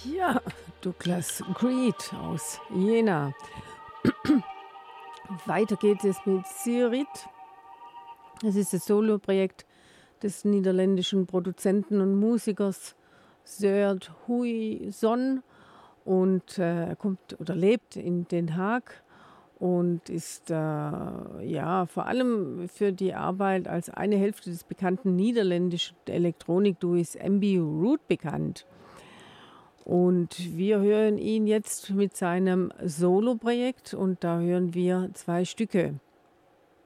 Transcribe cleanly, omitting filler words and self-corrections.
Ja, Douglas Creed aus Jena. Weiter geht es mit Sirit. Es ist das Soloprojekt des niederländischen Produzenten und Musikers Sjoerd Huijson und er kommt oder lebt in Den Haag und ist ja vor allem für die Arbeit als eine Hälfte des bekannten niederländischen Elektronikduos Ambi Root bekannt. Und wir hören ihn jetzt mit seinem Soloprojekt und da hören wir 2 Stücke.